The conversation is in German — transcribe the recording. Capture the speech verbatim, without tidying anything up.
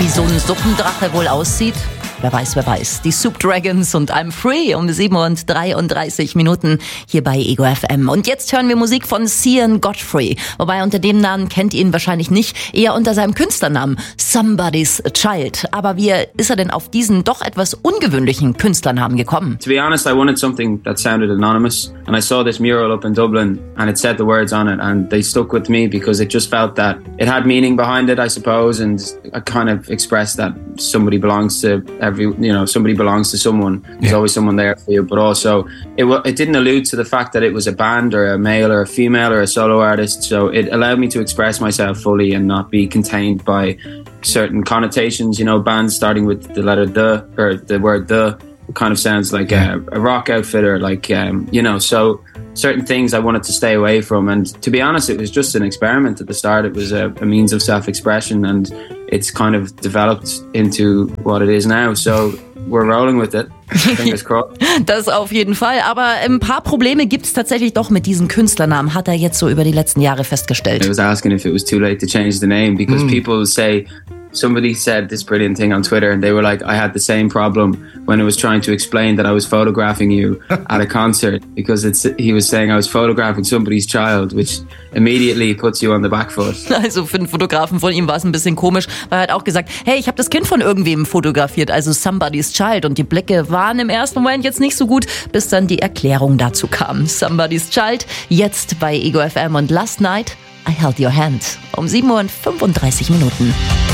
Wie so ein Suppendrache wohl aussieht? Wer weiß, wer weiß. Die Soup Dragons und I'm Free um sieben Uhr dreiunddreißig Minuten hier bei Ego F M. Und jetzt hören wir Musik von Cian Godfrey. Wobei unter dem Namen kennt ihr ihn wahrscheinlich nicht, eher unter seinem Künstlernamen Somebody's Child. Aber wie ist er denn auf diesen doch etwas ungewöhnlichen Künstlernamen gekommen? To be honest, I wanted something that sounded anonymous. And I saw this mural up in Dublin and it said the words on it and they stuck with me because it just felt that it had meaning behind it, I suppose. And I kind of expressed that somebody belongs to every, you know, somebody belongs to someone. There's yeah. always someone there for you. But also, it w- it didn't allude to the fact that it was a band or a male or a female or a solo artist. So it allowed me to express myself fully and not be contained by certain connotations. You know, bands starting with the letter the or the word the kind of sounds like a, a rock outfit or like, um, you know, so certain things I wanted to stay away from. And to be honest, it was just an experiment at the start. It was a, a means of self-expression and it's kind of developed into what it is now. So we're rolling with it. Fingers crossed. Das auf jeden Fall. Aber ein paar Probleme gibt es tatsächlich doch mit diesem Künstlernamen, hat er jetzt so über die letzten Jahre festgestellt. I was asking if it was too late to change the name because mm. people say... Somebody said this brilliant thing on Twitter and they were like, I had the same problem when I was trying to explain that I was photographing you at a concert because it's, he was saying I was photographing somebody's child, which immediately puts you on the back foot. Also für den Fotografen von ihm war es ein bisschen komisch, weil er hat auch gesagt, hey, ich habe das Kind von irgendwem fotografiert, also Somebody's Child. Und die Blicke waren im ersten Moment jetzt nicht so gut, bis dann die Erklärung dazu kam. Somebody's Child, jetzt bei Ego F M und Last Night, I Held Your Hand. Um sieben Uhr fünfunddreißig Minuten.